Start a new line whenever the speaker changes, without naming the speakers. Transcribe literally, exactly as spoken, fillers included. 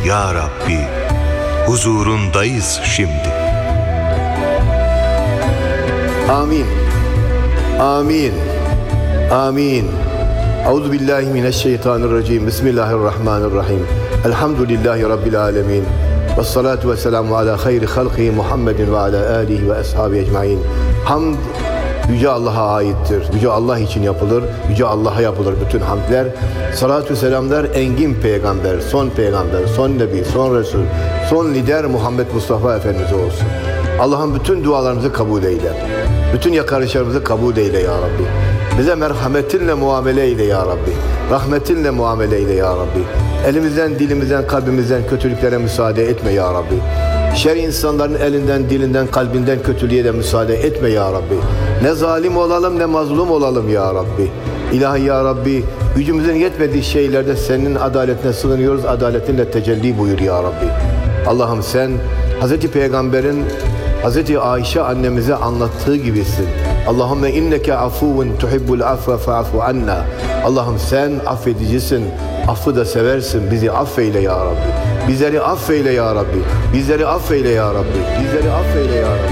ya Rabbi, huzurundayız şimdi.
Amin. Amin. Amin. Euzu billahi mineşşeytanirracim. Bismillahirrahmanirrahim. Elhamdülillahi rabbil alamin. Ves salatu vesselamu ala hayri halqi Muhammedin ve ala alihi ve ashabi ecmaîn. Hamd Yüce Allah'a aittir. Yüce Allah için yapılır. Yüce Allah'a yapılır bütün hamdler. Salatü selamlar engin peygamber, son peygamber, son nebi, son resul, son lider Muhammed Mustafa Efendimiz olsun. Allah'ın bütün dualarımızı kabul eyle. Bütün yakarışlarımızı kabul eyle ya Rabbi. Bize merhametinle muamele eyle ya Rabbi. Rahmetinle muamele eyle ya Rabbi. Elimizden, dilimizden, kalbimizden kötülüklere müsaade etme ya Rabbi. Şer insanların elinden, dilinden, kalbinden kötülüğe de müsaade etme ya Rabbi. Ne zalim olalım ne mazlum olalım ya Rabbi. İlahi ya Rabbi, gücümüzün yetmediği şeylerde senin adaletine sığınıyoruz. Adaletinle tecelli buyur ya Rabbi. Allah'ım sen Hazreti Peygamber'in Hazreti Ayşe annemize anlattığı gibisin. Allahümme inneke afuvun tuhibbul afve fa'fu anna. Allah'ım sen affedicisin, affı da seversin. Bizi affeyle ya Rabbi. Bizleri affeyle ya Rabbi. Bizleri affeyle ya Rabbi. Bizleri affeyle ya Rabbi.